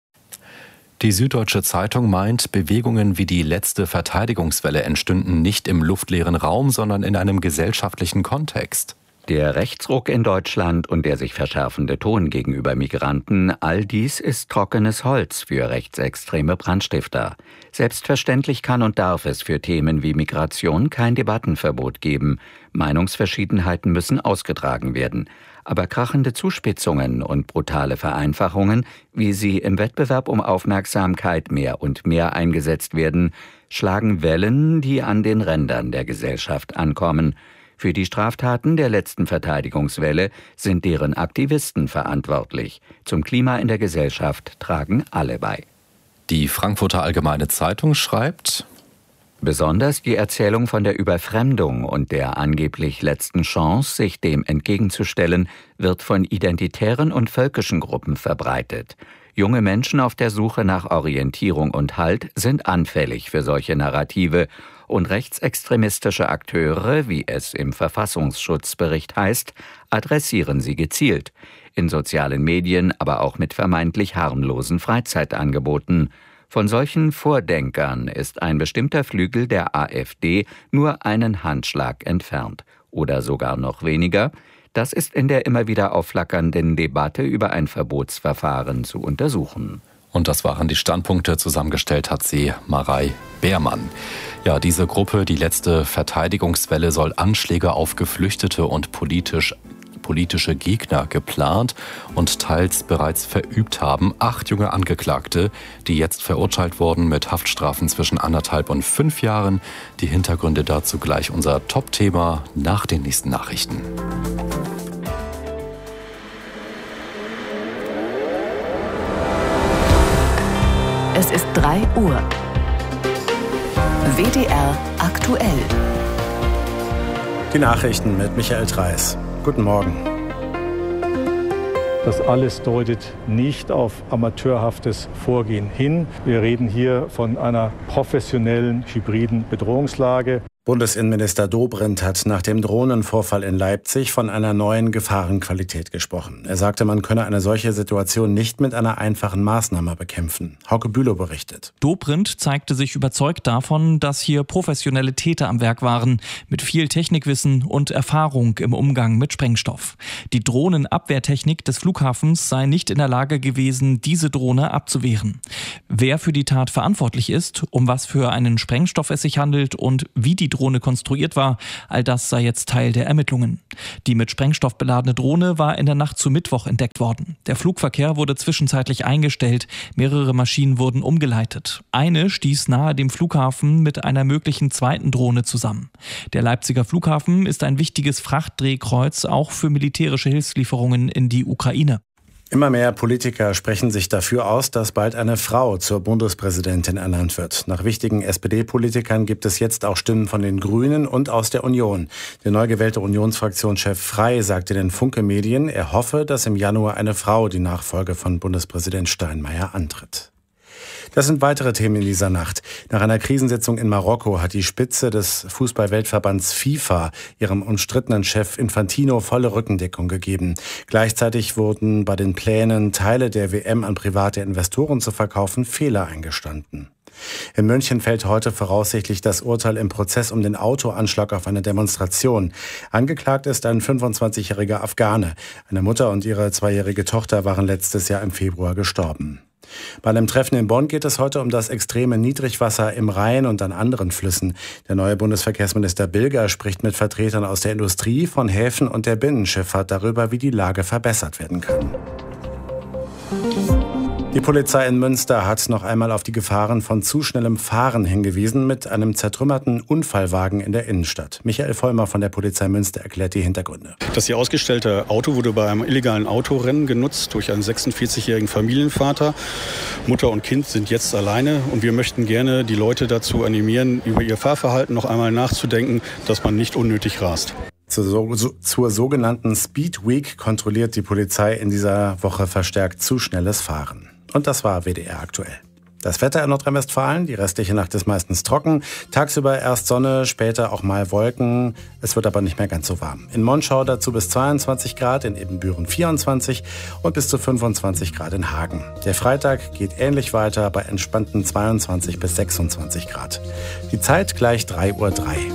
Die Süddeutsche Zeitung meint, Bewegungen wie die Letzte Verteidigungswelle entstünden nicht im luftleeren Raum, sondern in einem gesellschaftlichen Kontext. Der Rechtsruck in Deutschland und der sich verschärfende Ton gegenüber Migranten, all dies ist trockenes Holz für rechtsextreme Brandstifter. Selbstverständlich kann und darf es für Themen wie Migration kein Debattenverbot geben. Meinungsverschiedenheiten müssen ausgetragen werden. Aber krachende Zuspitzungen und brutale Vereinfachungen, wie sie im Wettbewerb um Aufmerksamkeit mehr und mehr eingesetzt werden, schlagen Wellen, die an den Rändern der Gesellschaft ankommen. Für die Straftaten der letzten Verteidigungswelle sind deren Aktivisten verantwortlich. Zum Klima in der Gesellschaft tragen alle bei. Die Frankfurter Allgemeine Zeitung schreibt: Besonders die Erzählung von der Überfremdung und der angeblich letzten Chance, sich dem entgegenzustellen, wird von identitären und völkischen Gruppen verbreitet. Junge Menschen auf der Suche nach Orientierung und Halt sind anfällig für solche Narrative und rechtsextremistische Akteure, wie es im Verfassungsschutzbericht heißt, adressieren sie gezielt. In sozialen Medien, aber auch mit vermeintlich harmlosen Freizeitangeboten. Von solchen Vordenkern ist ein bestimmter Flügel der AfD nur einen Handschlag entfernt. Oder sogar noch weniger. Das ist in der immer wieder aufflackernden Debatte über ein Verbotsverfahren zu untersuchen. Und das waren die Standpunkte. Zusammengestellt hat sie Marei Beermann. Ja, diese Gruppe, die letzte Verteidigungswelle, soll Anschläge auf Geflüchtete und politische Gegner geplant und teils bereits verübt haben. 8 junge Angeklagte, die jetzt verurteilt wurden mit Haftstrafen zwischen 1,5 und 5 Jahren. Die Hintergründe dazu gleich unser Top-Thema nach den nächsten Nachrichten. Es ist 3 Uhr. WDR aktuell. Die Nachrichten mit Michael Treis. Guten Morgen. Das alles deutet nicht auf amateurhaftes Vorgehen hin. Wir reden hier von einer professionellen, hybriden Bedrohungslage. Bundesinnenminister Dobrindt hat nach dem Drohnenvorfall in Leipzig von einer neuen Gefahrenqualität gesprochen. Er sagte, man könne eine solche Situation nicht mit einer einfachen Maßnahme bekämpfen. Hauke Bülow berichtet. Dobrindt zeigte sich überzeugt davon, dass hier professionelle Täter am Werk waren, mit viel Technikwissen und Erfahrung im Umgang mit Sprengstoff. Die Drohnenabwehrtechnik des Flughafens sei nicht in der Lage gewesen, diese Drohne abzuwehren. Wer für die Tat verantwortlich ist, um was für einen Sprengstoff es sich handelt und wie die Drohne konstruiert war, all das sei jetzt Teil der Ermittlungen. Die mit Sprengstoff beladene Drohne war in der Nacht zu Mittwoch entdeckt worden. Der Flugverkehr wurde zwischenzeitlich eingestellt, mehrere Maschinen wurden umgeleitet. Eine stieß nahe dem Flughafen mit einer möglichen zweiten Drohne zusammen. Der Leipziger Flughafen ist ein wichtiges Frachtdrehkreuz, auch für militärische Hilfslieferungen in die Ukraine. Immer mehr Politiker sprechen sich dafür aus, dass bald eine Frau zur Bundespräsidentin ernannt wird. Nach wichtigen SPD-Politikern gibt es jetzt auch Stimmen von den Grünen und aus der Union. Der neu gewählte Unionsfraktionschef Frey sagte den Funke-Medien, er hoffe, dass im Januar eine Frau die Nachfolge von Bundespräsident Steinmeier antritt. Das sind weitere Themen in dieser Nacht. Nach einer Krisensitzung in Marokko hat die Spitze des Fußball-Weltverbands FIFA ihrem umstrittenen Chef Infantino volle Rückendeckung gegeben. Gleichzeitig wurden bei den Plänen, Teile der WM an private Investoren zu verkaufen, Fehler eingestanden. In München fällt heute voraussichtlich das Urteil im Prozess um den Autoanschlag auf eine Demonstration. Angeklagt ist ein 25-jähriger Afghane. Eine Mutter und ihre 2-jährige Tochter waren letztes Jahr im Februar gestorben. Bei einem Treffen in Bonn geht es heute um das extreme Niedrigwasser im Rhein und an anderen Flüssen. Der neue Bundesverkehrsminister Bilger spricht mit Vertretern aus der Industrie, von Häfen und der Binnenschifffahrt darüber, wie die Lage verbessert werden kann. Die Polizei in Münster hat noch einmal auf die Gefahren von zu schnellem Fahren hingewiesen mit einem zertrümmerten Unfallwagen in der Innenstadt. Michael Vollmer von der Polizei Münster erklärt die Hintergründe. Das hier ausgestellte Auto wurde bei einem illegalen Autorennen genutzt durch einen 46-jährigen Familienvater. Mutter und Kind sind jetzt alleine und wir möchten gerne die Leute dazu animieren, über ihr Fahrverhalten noch einmal nachzudenken, dass man nicht unnötig rast. Zur sogenannten Speed Week kontrolliert die Polizei in dieser Woche verstärkt zu schnelles Fahren. Und das war WDR aktuell. Das Wetter in Nordrhein-Westfalen, die restliche Nacht ist meistens trocken. Tagsüber erst Sonne, später auch mal Wolken. Es wird aber nicht mehr ganz so warm. In Monschau dazu bis 22 Grad, in Ebenbüren 24 und bis zu 25 Grad in Hagen. Der Freitag geht ähnlich weiter bei entspannten 22 bis 26 Grad. Die Zeit gleich 3:03 Uhr.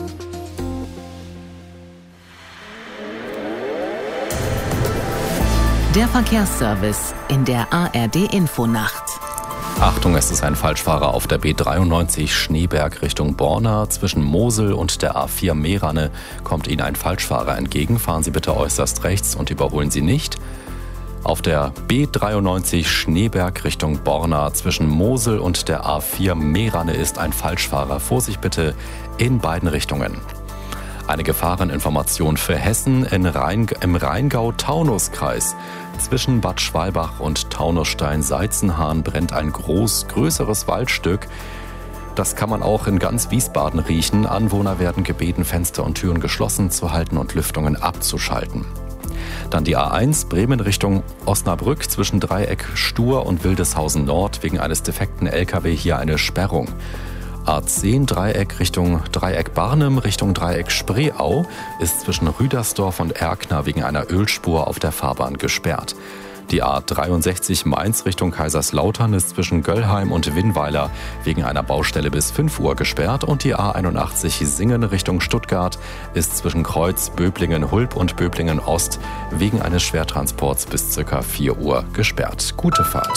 Der Verkehrsservice in der ARD-Infonacht. Achtung, es ist ein Falschfahrer auf der B93 Schneeberg Richtung Borna. Zwischen Mosel und der A4 Meerane kommt Ihnen ein Falschfahrer entgegen. Fahren Sie bitte äußerst rechts und überholen Sie nicht. Auf der B93 Schneeberg Richtung Borna zwischen Mosel und der A4 Meerane ist ein Falschfahrer. Vorsicht bitte in beiden Richtungen. Eine Gefahreninformation für Hessen im Rheingau-Taunus-Kreis. Zwischen Bad Schwalbach und Taunusstein-Seizenhahn brennt ein größeres Waldstück. Das kann man auch in ganz Wiesbaden riechen. Anwohner werden gebeten, Fenster und Türen geschlossen zu halten und Lüftungen abzuschalten. Dann die A1 Bremen Richtung Osnabrück zwischen Dreieck Stur und Wildeshausen Nord. Wegen eines defekten LKW hier eine Sperrung. A10 Dreieck Richtung Dreieck Barnim Richtung Dreieck Spreeau ist zwischen Rüdersdorf und Erkner wegen einer Ölspur auf der Fahrbahn gesperrt. Die A63 Mainz Richtung Kaiserslautern ist zwischen Göllheim und Winnweiler wegen einer Baustelle bis 5 Uhr gesperrt und die A81 Singen Richtung Stuttgart ist zwischen Kreuz, Böblingen-Hulb und Böblingen-Ost wegen eines Schwertransports bis ca. 4 Uhr gesperrt. Gute Fahrt.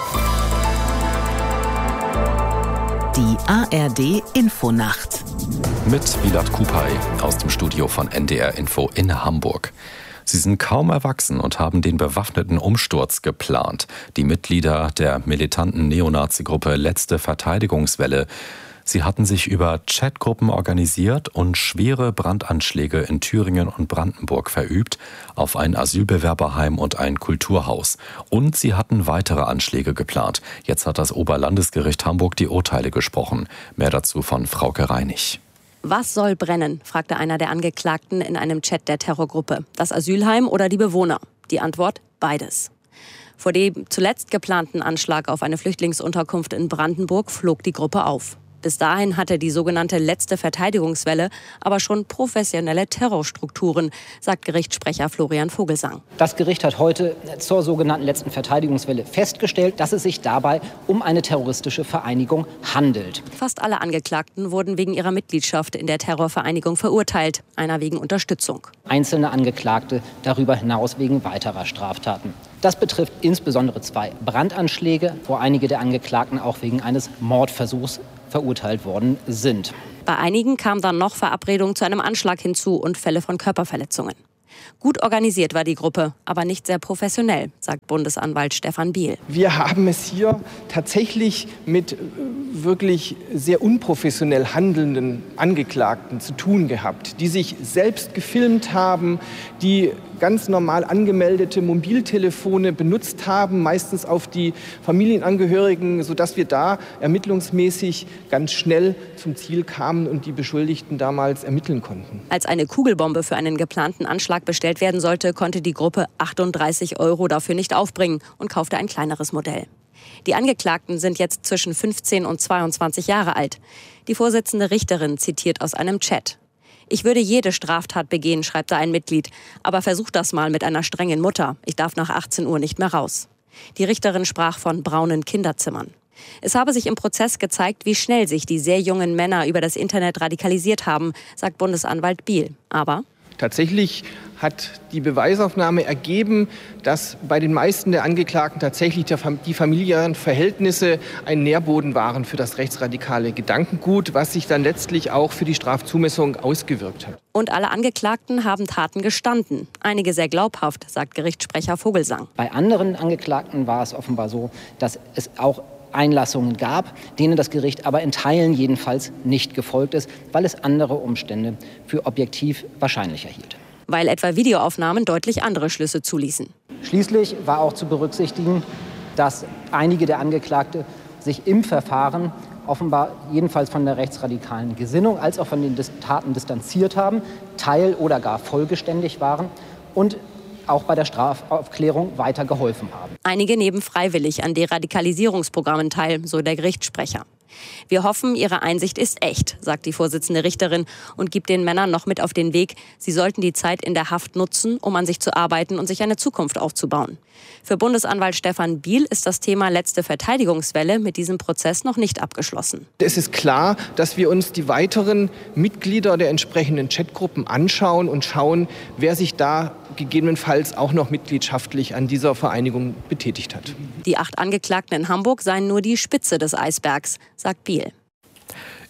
Die ARD Infonacht. Mit Vilat Kupay aus dem Studio von NDR Info in Hamburg. Sie sind kaum erwachsen und haben den bewaffneten Umsturz geplant. Die Mitglieder der militanten Neonazi-Gruppe Letzte Verteidigungswelle. Sie hatten sich über Chatgruppen organisiert und schwere Brandanschläge in Thüringen und Brandenburg verübt auf ein Asylbewerberheim und ein Kulturhaus. Und sie hatten weitere Anschläge geplant. Jetzt hat das Oberlandesgericht Hamburg die Urteile gesprochen. Mehr dazu von Frauke Reinig. Was soll brennen, fragte einer der Angeklagten in einem Chat der Terrorgruppe. Das Asylheim oder die Bewohner? Die Antwort: beides. Vor dem zuletzt geplanten Anschlag auf eine Flüchtlingsunterkunft in Brandenburg flog die Gruppe auf. Bis dahin hatte die sogenannte Letzte Verteidigungswelle aber schon professionelle Terrorstrukturen, sagt Gerichtssprecher Florian Vogelsang. Das Gericht hat heute zur sogenannten Letzten Verteidigungswelle festgestellt, dass es sich dabei um eine terroristische Vereinigung handelt. Fast alle Angeklagten wurden wegen ihrer Mitgliedschaft in der Terrorvereinigung verurteilt, einer wegen Unterstützung. Einzelne Angeklagte darüber hinaus wegen weiterer Straftaten. Das betrifft insbesondere 2 Brandanschläge, wo einige der Angeklagten auch wegen eines Mordversuchs verurteilt worden sind. Bei einigen kam dann noch Verabredung zu einem Anschlag hinzu und Fälle von Körperverletzungen. Gut organisiert war die Gruppe, aber nicht sehr professionell, sagt Bundesanwalt Stefan Biel. Wir haben es hier tatsächlich mit wirklich sehr unprofessionell handelnden Angeklagten zu tun gehabt, die sich selbst gefilmt haben, die ganz normal angemeldete Mobiltelefone benutzt haben, meistens auf die Familienangehörigen, sodass wir da ermittlungsmäßig ganz schnell zum Ziel kamen und die Beschuldigten damals ermitteln konnten. Als eine Kugelbombe für einen geplanten Anschlag bestellt werden sollte, konnte die Gruppe 38 € dafür nicht aufbringen und kaufte ein kleineres Modell. Die Angeklagten sind jetzt zwischen 15 und 22 Jahre alt. Die Vorsitzende Richterin zitiert aus einem Chat. Ich würde jede Straftat begehen, schreibt da ein Mitglied. Aber versuch das mal mit einer strengen Mutter. Ich darf nach 18 Uhr nicht mehr raus. Die Richterin sprach von braunen Kinderzimmern. Es habe sich im Prozess gezeigt, wie schnell sich die sehr jungen Männer über das Internet radikalisiert haben, sagt Bundesanwalt Biel. Aber tatsächlich hat die Beweisaufnahme ergeben, dass bei den meisten der Angeklagten tatsächlich die familiären Verhältnisse ein Nährboden waren für das rechtsradikale Gedankengut, was sich dann letztlich auch für die Strafzumessung ausgewirkt hat. Und alle Angeklagten haben Taten gestanden. Einige sehr glaubhaft, sagt Gerichtssprecher Vogelsang. Bei anderen Angeklagten war es offenbar so, dass es auch Einlassungen gab, denen das Gericht aber in Teilen jedenfalls nicht gefolgt ist, weil es andere Umstände für objektiv wahrscheinlicher hielt. Weil etwa Videoaufnahmen deutlich andere Schlüsse zuließen. Schließlich war auch zu berücksichtigen, dass einige der Angeklagte sich im Verfahren offenbar jedenfalls von der rechtsradikalen Gesinnung als auch von den Taten distanziert haben, teil- oder gar vollgeständig waren und auch bei der Strafaufklärung weiter geholfen haben. Einige nehmen freiwillig an Deradikalisierungsprogrammen teil, so der Gerichtssprecher. Wir hoffen, Ihre Einsicht ist echt, sagt die Vorsitzende Richterin und gibt den Männern noch mit auf den Weg, sie sollten die Zeit in der Haft nutzen, um an sich zu arbeiten und sich eine Zukunft aufzubauen. Für Bundesanwalt Stefan Biel ist das Thema Letzte Verteidigungswelle mit diesem Prozess noch nicht abgeschlossen. Es ist klar, dass wir uns die weiteren Mitglieder der entsprechenden Chatgruppen anschauen und schauen, wer sich da gegebenenfalls auch noch mitgliedschaftlich an dieser Vereinigung betätigt hat. Die 8 Angeklagten in Hamburg seien nur die Spitze des Eisbergs, sagt Biel.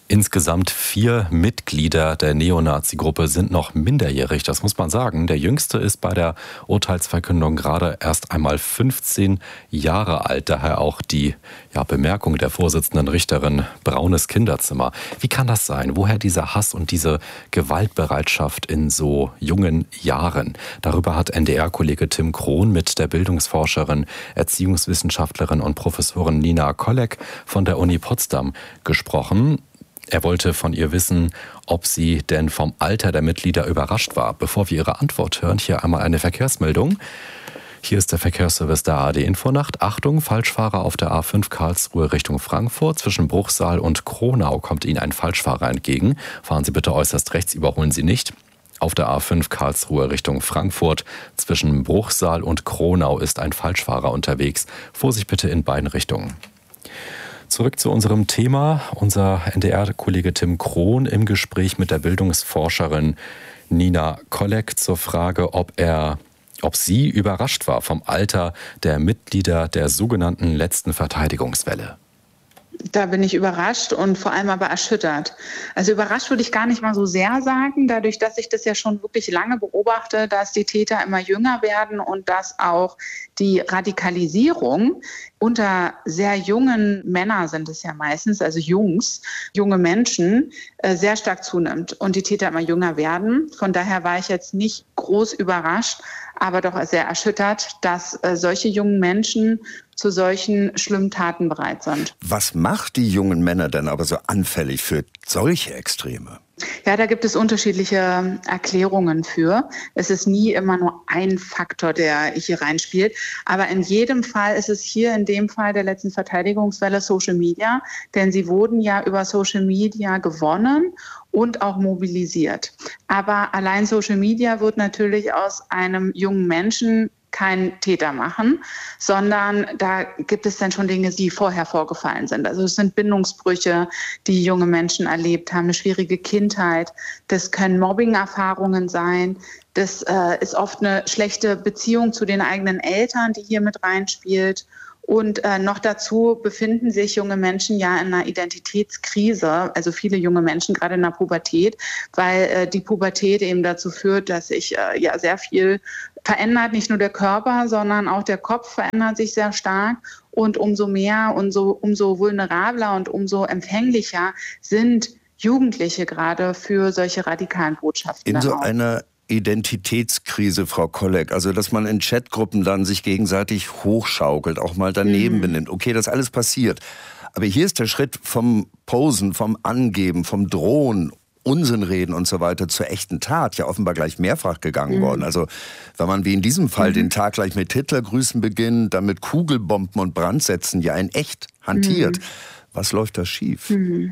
Insgesamt 4 Mitglieder der Neonazi-Gruppe sind noch minderjährig, das muss man sagen. Der jüngste ist bei der Urteilsverkündung gerade erst einmal 15 Jahre alt. Daher auch die Bemerkung der Vorsitzenden Richterin, braunes Kinderzimmer. Wie kann das sein? Woher dieser Hass und diese Gewaltbereitschaft in so jungen Jahren? Darüber hat NDR-Kollege Tim Krohn mit der Bildungsforscherin, Erziehungswissenschaftlerin und Professorin Nina Kollek von der Uni Potsdam gesprochen. Er wollte von ihr wissen, ob sie denn vom Alter der Mitglieder überrascht war. Bevor wir ihre Antwort hören, hier einmal eine Verkehrsmeldung. Hier ist der Verkehrsservice der ARD Infonacht. Achtung, Falschfahrer auf der A5 Karlsruhe Richtung Frankfurt. Zwischen Bruchsal und Kronau kommt Ihnen ein Falschfahrer entgegen. Fahren Sie bitte äußerst rechts, überholen Sie nicht. Auf der A5 Karlsruhe Richtung Frankfurt zwischen Bruchsal und Kronau ist ein Falschfahrer unterwegs. Vorsicht bitte in beiden Richtungen. Zurück zu unserem Thema. Unser NDR-Kollege Tim Krohn im Gespräch mit der Bildungsforscherin Nina Kollek zur Frage, ob sie überrascht war vom Alter der Mitglieder der sogenannten letzten Verteidigungswelle. Da bin ich überrascht und vor allem aber erschüttert. Also überrascht würde ich gar nicht mal so sehr sagen, dadurch, dass ich das ja schon wirklich lange beobachte, dass die Täter immer jünger werden und dass auch die Radikalisierung unter sehr jungen Männern sind es ja meistens, also junge Menschen, sehr stark zunimmt und die Täter immer jünger werden. Von daher war ich jetzt nicht groß überrascht, aber doch sehr erschüttert, dass solche jungen Menschen zu solchen schlimmen Taten bereit sind. Was macht die jungen Männer denn aber so anfällig für solche Extreme? Ja, da gibt es unterschiedliche Erklärungen für. Es ist nie immer nur ein Faktor, der hier reinspielt. Aber in jedem Fall ist es hier in dem Fall der letzten Verteidigungswelle Social Media. Denn sie wurden ja über Social Media gewonnen und auch mobilisiert. Aber allein Social Media wird natürlich aus einem jungen Menschen keinen Täter machen, sondern da gibt es dann schon Dinge, die vorher vorgefallen sind. Also es sind Bindungsbrüche, die junge Menschen erlebt haben, eine schwierige Kindheit. Das können Mobbing-Erfahrungen sein. Das ist oft eine schlechte Beziehung zu den eigenen Eltern, die hier mit reinspielt. Und noch dazu befinden sich junge Menschen ja in einer Identitätskrise, also viele junge Menschen gerade in der Pubertät, weil die Pubertät eben dazu führt, dass sich sehr viel verändert, nicht nur der Körper, sondern auch der Kopf verändert sich sehr stark. Und umso mehr und umso vulnerabler und umso empfänglicher sind Jugendliche gerade für solche radikalen Botschaften. In so einer Identitätskrise, Frau Kollek, also dass man in Chatgruppen dann sich gegenseitig hochschaukelt, auch mal daneben benimmt. Okay, das alles passiert. Aber hier ist der Schritt vom Posen, vom Angeben, vom Drohen, Unsinn reden und so weiter zur echten Tat ja offenbar gleich mehrfach gegangen worden. Also wenn man wie in diesem Fall den Tag gleich mit Hitlergrüßen beginnt, dann mit Kugelbomben und Brandsätzen ja in echt hantiert. Was läuft da schief?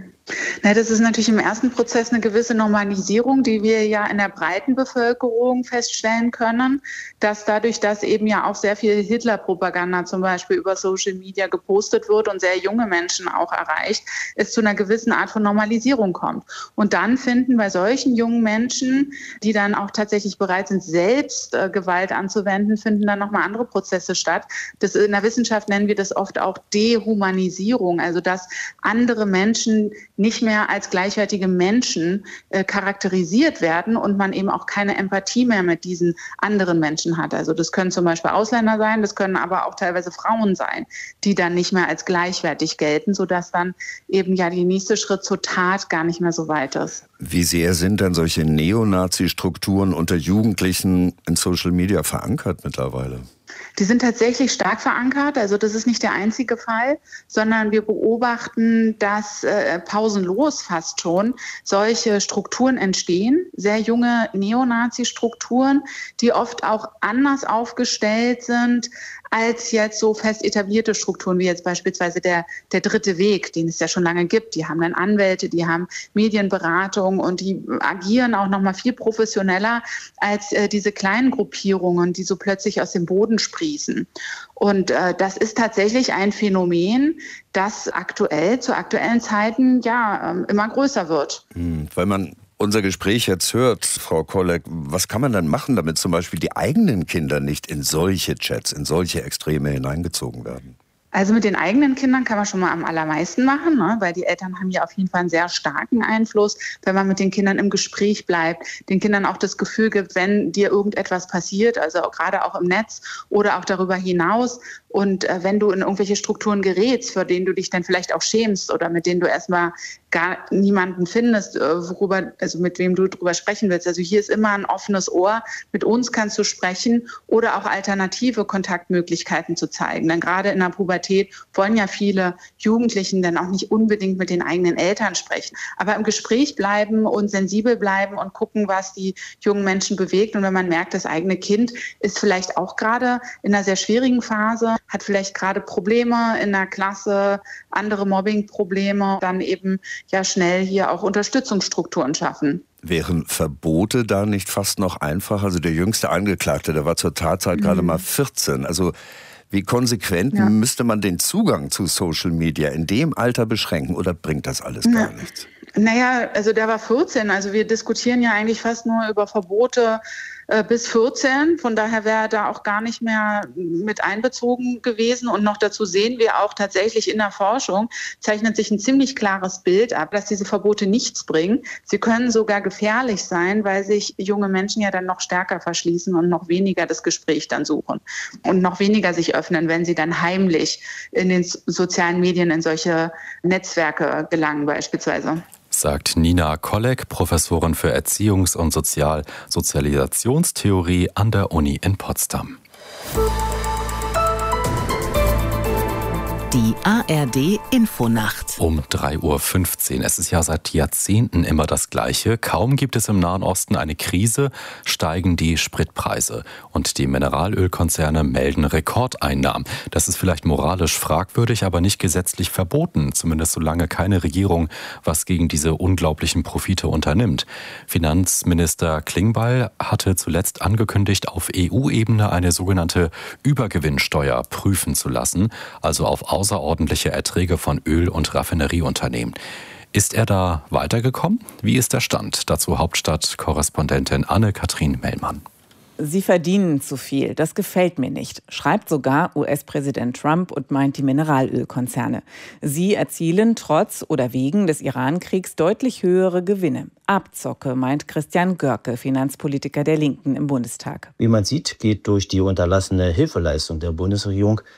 Na, das ist natürlich im ersten Prozess eine gewisse Normalisierung, die wir ja in der breiten Bevölkerung feststellen können, dass dadurch, dass eben ja auch sehr viel Hitler-Propaganda zum Beispiel über Social Media gepostet wird und sehr junge Menschen auch erreicht, es zu einer gewissen Art von Normalisierung kommt. Und dann finden bei solchen jungen Menschen, die dann auch tatsächlich bereit sind, selbst Gewalt anzuwenden, finden dann nochmal andere Prozesse statt. Das, in der Wissenschaft nennen wir das oft auch Dehumanisierung, also dass andere Menschen nicht mehr als gleichwertige Menschen charakterisiert werden und man eben auch keine Empathie mehr mit diesen anderen Menschen hat. Also das können zum Beispiel Ausländer sein, das können aber auch teilweise Frauen sein, die dann nicht mehr als gleichwertig gelten, sodass dann eben ja der nächste Schritt zur Tat gar nicht mehr so weit ist. Wie sehr sind denn solche Neonazi-Strukturen unter Jugendlichen in Social Media verankert mittlerweile? Die sind tatsächlich stark verankert, also das ist nicht der einzige Fall, sondern wir beobachten, dass pausenlos fast schon solche Strukturen entstehen, sehr junge Neonazi-Strukturen, die oft auch anders aufgestellt sind als jetzt so fest etablierte Strukturen, wie jetzt beispielsweise der dritte Weg, den es ja schon lange gibt. Die haben dann Anwälte, die haben Medienberatung und die agieren auch noch mal viel professioneller als diese kleinen Gruppierungen, die so plötzlich aus dem Boden sprießen. Und das ist tatsächlich ein Phänomen, das zu aktuellen Zeiten immer größer wird. Weil man unser Gespräch jetzt hört, Frau Kollek, was kann man dann machen, damit zum Beispiel die eigenen Kinder nicht in solche Chats, in solche Extreme hineingezogen werden? Also mit den eigenen Kindern kann man schon mal am allermeisten machen, ne? Weil die Eltern haben ja auf jeden Fall einen sehr starken Einfluss, wenn man mit den Kindern im Gespräch bleibt, den Kindern auch das Gefühl gibt, wenn dir irgendetwas passiert, also gerade auch im Netz oder auch darüber hinaus, und wenn du in irgendwelche Strukturen gerätst, für denen du dich dann vielleicht auch schämst oder mit denen du erstmal gar niemanden findest, mit wem du drüber sprechen willst. Also hier ist immer ein offenes Ohr. Mit uns kannst du sprechen oder auch alternative Kontaktmöglichkeiten zu zeigen. Denn gerade in der Pubertät wollen ja viele Jugendlichen dann auch nicht unbedingt mit den eigenen Eltern sprechen. Aber im Gespräch bleiben und sensibel bleiben und gucken, was die jungen Menschen bewegt. Und wenn man merkt, das eigene Kind ist vielleicht auch gerade in einer sehr schwierigen Phase, hat vielleicht gerade Probleme in der Klasse, andere Mobbing-Probleme, dann eben ja schnell hier auch Unterstützungsstrukturen schaffen. Wären Verbote da nicht fast noch einfacher? Also der jüngste Angeklagte, der war zur Tatzeit gerade mal 14. Also wie konsequent müsste man den Zugang zu Social Media in dem Alter beschränken oder bringt das alles gar nichts? Naja, also der war 14. Also wir diskutieren ja eigentlich fast nur über Verbote bis 14. Von daher wäre er da auch gar nicht mehr mit einbezogen gewesen. Und noch dazu sehen wir auch tatsächlich in der Forschung, zeichnet sich ein ziemlich klares Bild ab, dass diese Verbote nichts bringen. Sie können sogar gefährlich sein, weil sich junge Menschen ja dann noch stärker verschließen und noch weniger das Gespräch dann suchen und noch weniger sich öffnen, wenn sie dann heimlich in den sozialen Medien in solche Netzwerke gelangen beispielsweise. Sagt Nina Kolleg, Professorin für Erziehungs- und Sozialisationstheorie an der Uni in Potsdam. Die ARD Infonacht. Um 3:15 Uhr. Es ist ja seit Jahrzehnten immer das Gleiche. Kaum gibt es im Nahen Osten eine Krise, steigen die Spritpreise. Und die Mineralölkonzerne melden Rekordeinnahmen. Das ist vielleicht moralisch fragwürdig, aber nicht gesetzlich verboten. Zumindest solange keine Regierung was gegen diese unglaublichen Profite unternimmt. Finanzminister Klingbeil hatte zuletzt angekündigt, auf EU-Ebene eine sogenannte Übergewinnsteuer prüfen zu lassen. Also auf außerordentliche Erträge von Öl- und Raffinerieunternehmen. Ist er da weitergekommen? Wie ist der Stand? Dazu Hauptstadt-Korrespondentin Anne-Kathrin Mellmann. Sie verdienen zu viel, das gefällt mir nicht, schreibt sogar US-Präsident Trump und meint die Mineralölkonzerne. Sie erzielen trotz oder wegen des Iran-Kriegs deutlich höhere Gewinne. Abzocke, meint Christian Görke, Finanzpolitiker der Linken im Bundestag. Wie man sieht, geht durch die unterlassene Hilfeleistung der Bundesregierung